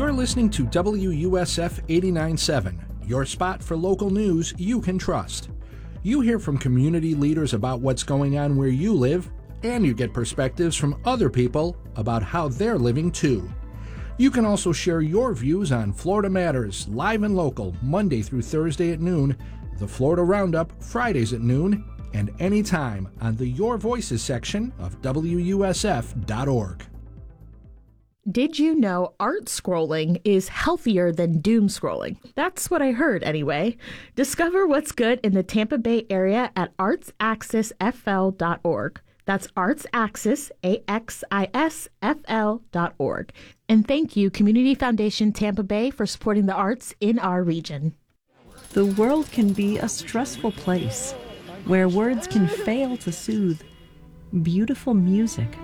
You're listening to WUSF 89.7, your spot for local news you can trust. You hear from community leaders about what's going on where you live, and you get perspectives from other people about how they're living too. You can also share your views on Florida Matters, live and local, Monday through Thursday at noon, the Florida Roundup, Fridays at noon, and anytime on the Your Voices section of WUSF.org. Did you know art scrolling is healthier than doom scrolling? That's what I heard anyway. Discover what's good in the Tampa Bay area at artsaccessfl.org. That's Artsaccess, AXISFL.org. And thank you, Community Foundation Tampa Bay, for supporting the arts in our region. The world can be a stressful place where words can fail to soothe. Beautiful music